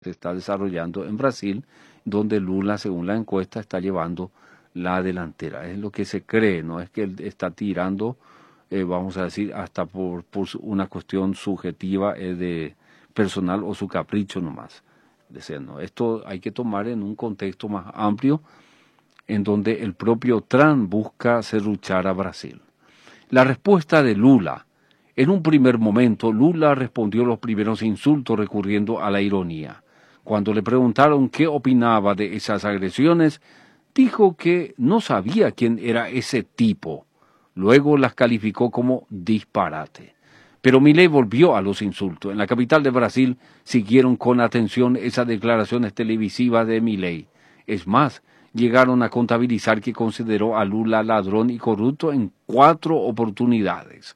se está desarrollando en Brasil, donde Lula, según la encuesta, está llevando la delantera. Es lo que se cree, no es que él está tirando, vamos a decir, hasta por una cuestión subjetiva de personal o su capricho nomás. No, esto hay que tomar en un contexto más amplio, en donde el propio Trump busca serruchar a Brasil. La respuesta de Lula. En un primer momento, Lula respondió los primeros insultos recurriendo a la ironía. Cuando le preguntaron qué opinaba de esas agresiones, dijo que no sabía quién era ese tipo. Luego las calificó como disparate. Pero Milei volvió a los insultos. En la capital de Brasil siguieron con atención esas declaraciones televisivas de Milei. Es más, llegaron a contabilizar que consideró a Lula ladrón y corrupto en 4 oportunidades.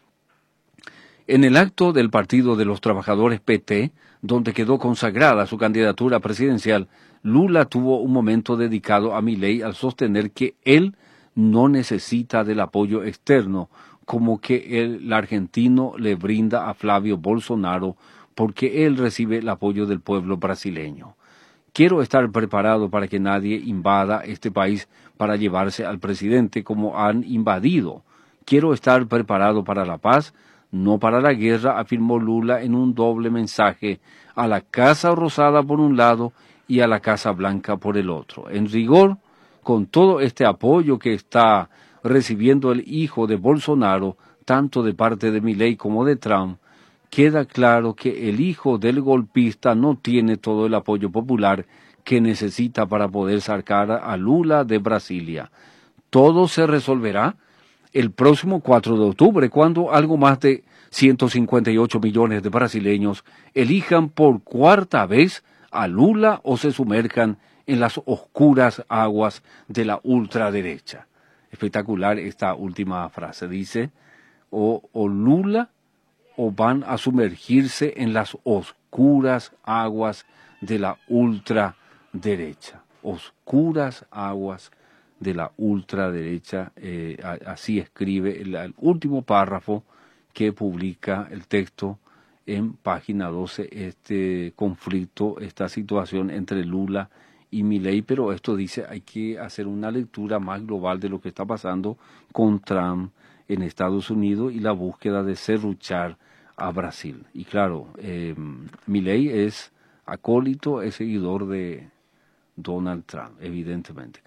En el acto del Partido de los Trabajadores PT, donde quedó consagrada su candidatura presidencial, Lula tuvo un momento dedicado a Milei al sostener que él no necesita del apoyo externo, como que el argentino le brinda a Flavio Bolsonaro, porque él recibe el apoyo del pueblo brasileño. Quiero estar preparado para que nadie invada este país para llevarse al presidente como han invadido. Quiero estar preparado para la paz, no para la guerra, afirmó Lula en un doble mensaje a la Casa Rosada por un lado y a la Casa Blanca por el otro. En rigor, con todo este apoyo que está recibiendo el hijo de Bolsonaro, tanto de parte de Milei como de Trump, queda claro que el hijo del golpista no tiene todo el apoyo popular que necesita para poder sacar a Lula de Brasilia. Todo se resolverá el próximo 4 de octubre, cuando algo más de 158 millones de brasileños elijan por 4ª vez a Lula o se sumerjan en las oscuras aguas de la ultraderecha. Espectacular esta última frase, dice, o Lula o van a sumergirse en las oscuras aguas de la ultraderecha. Oscuras aguas de la ultraderecha, así escribe el último párrafo que publica el texto en página 12, este conflicto, esta situación entre Lula y Milei, pero esto dice, hay que hacer una lectura más global de lo que está pasando con Trump en Estados Unidos y la búsqueda de serruchar a Brasil. Y claro, Milei es acólito, es seguidor de Donald Trump, evidentemente.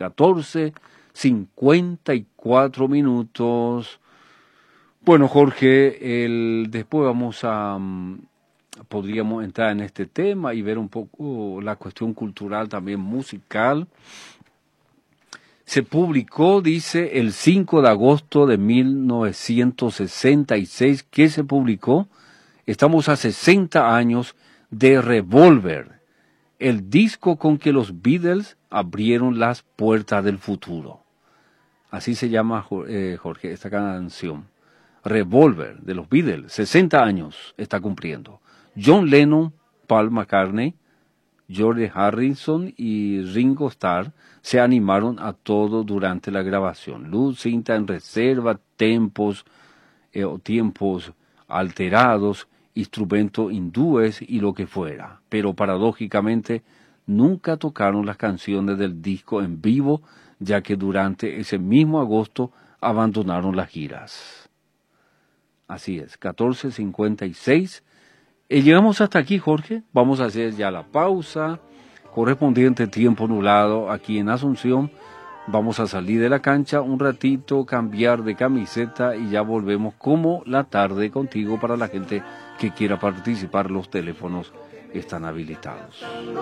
14:54 minutos. Bueno, Jorge, después vamos a... podríamos entrar en este tema y ver un poco la cuestión cultural, también musical. Se publicó, dice, el 5 de agosto de 1966. ¿Qué se publicó? Estamos a 60 años de Revolver, el disco con que los Beatles abrieron las puertas del futuro. Así se llama, Jorge, esta canción. Revolver, de los Beatles, 60 años está cumpliendo. John Lennon, Paul McCartney, George Harrison y Ringo Starr se animaron a todo durante la grabación. Luz, cinta en reserva, tiempos alterados, instrumentos hindúes y lo que fuera. Pero paradójicamente nunca tocaron las canciones del disco en vivo, ya que durante ese mismo agosto abandonaron las giras. Así es, 14:56. Llegamos hasta aquí, Jorge. Vamos a hacer ya la pausa correspondiente tiempo nublado aquí en Asunción. Vamos a salir de la cancha un ratito, cambiar de camiseta y ya volvemos como la tarde contigo para la gente que quiera participar. Los teléfonos están habilitados.